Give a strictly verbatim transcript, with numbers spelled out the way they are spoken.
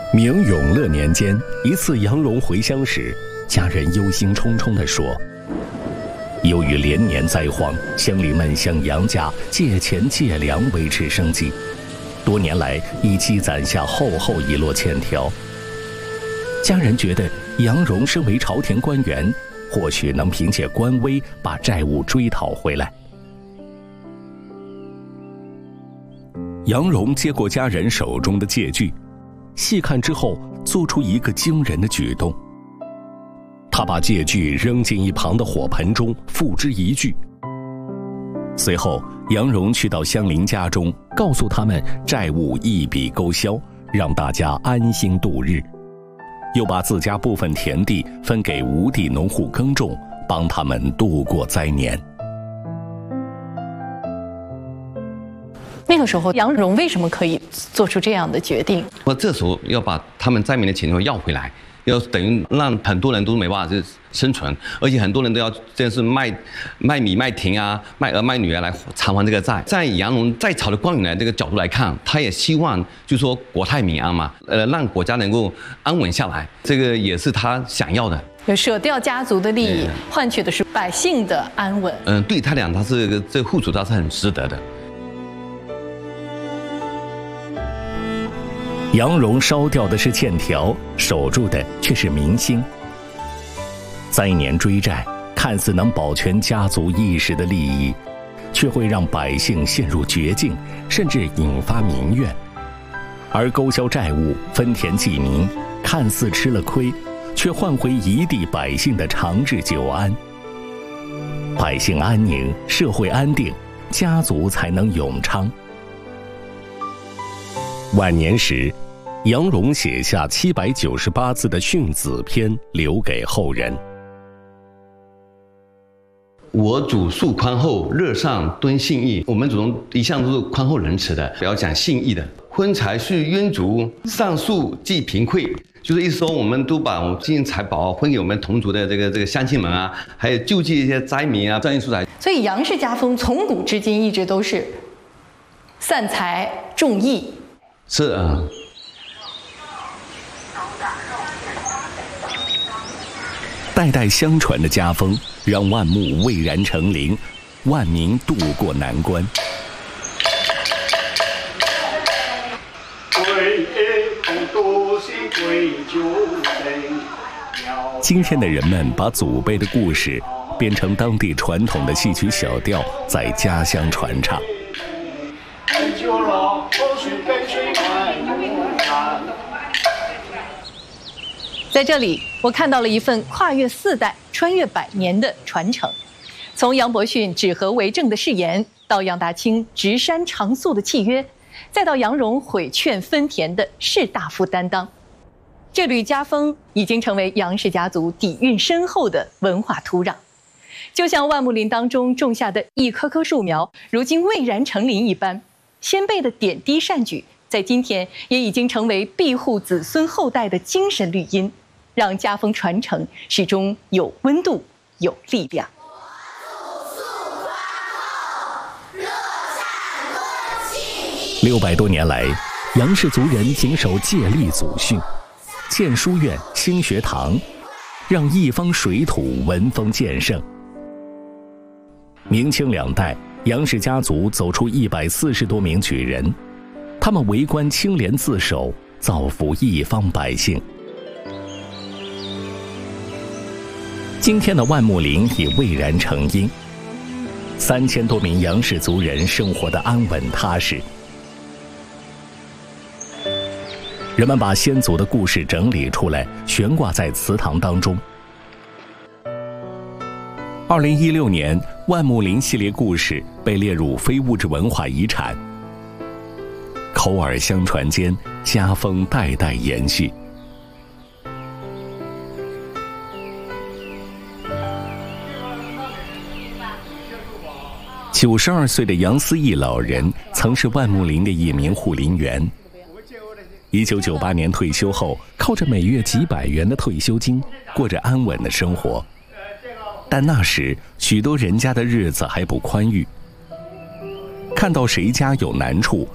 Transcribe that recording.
明永乐年间，一次杨荣回乡时，家人忧心忡忡地说：“由于连年灾荒，乡邻们向杨家借钱借粮维持生计，多年来已积攒下厚厚一摞欠条。家人觉得杨荣身为朝廷官员，或许能凭借官威把债务追讨回来。”杨荣接过家人手中的借据，细看之后，做出一个惊人的举动。他把借据扔进一旁的火盆中，付之一炬。随后，杨荣去到乡邻家中，告诉他们债务一笔勾销，让大家安心度日。又把自家部分田地分给无地农户耕种，帮他们度过灾年。 那个时候，杨荣为什么可以做出这样的决定？ 我这时候要把他们灾民的钱要要回来，要等于让很多人都没办法生存，而且很多人都要真是卖卖米、卖田啊、卖儿卖女儿来偿还这个债。在杨荣在朝的官员的这个角度来看，他也希望就是说国泰民安嘛，呃，让国家能够安稳下来，这个也是他想要的。 就舍掉家族的利益，换取的是百姓的安稳。 嗯，对他俩，他是这户主，他是很值得的。 杨荣烧掉的是欠条，守住的却是民心。灾年追债，看似能保全家族一时的利益，却会让百姓陷入绝境，甚至引发民怨。而勾销债务、分田济民，看似吃了亏，却换回一地百姓的长治久安。百姓安宁，社会安定，家族才能永昌。晚年时，杨荣写下七百九十八字的训子篇，留给后人。 我主素宽厚，热上敦信义。我们祖宗一向都是宽厚仁慈的，不要讲信义的。婚财续冤族，上述济贫困，就是意思说，我们都把我们金银财宝分给我们同族的这个这个乡亲们啊，还有救济一些灾民啊，这样一出来。 所以杨氏家风从古至今一直都是散财重义。 是啊。 代代相传的家风，让万木蔚然成林，万民渡过难关。今天的人们把祖辈的故事变成当地传统的戏曲小调，在家乡传唱。 在这里，我看到了一份跨越四代、穿越百年的传承。从杨伯逊止和为政的誓言，到杨大清直山长宿的契约，再到杨荣毁劝分田的士大夫担当，这缕家风已经成为杨氏家族底蕴深厚的文化土壤。就像万木林当中种下的一棵棵树苗，如今蔚然成林一般，先辈的点滴善举，在今天也已经成为庇护子孙后代的精神绿荫，让家风传承始终有温度、有力量。 六百多年来，杨氏族人谨守戒律祖训，建书院、兴学堂，让一方水土文风渐盛。明清两代，杨氏家族走出一百四十多名举人，他们为官清廉自守，造福一方百姓。今天的万木林已蔚然成荫，三千多名杨氏族人生活得安稳踏实。人们把先祖的故事整理出来，悬挂在祠堂当中。二零一六年，万木林系列故事被列入非物质文化遗产。口耳相传间，家风代代延续。九十二岁的杨思义老人曾是万木林的一名护林员。一九九八年退休后，靠着每月几百元的退休金，过着安稳的生活。但那时，许多人家的日子还不宽裕。看到谁家有难处，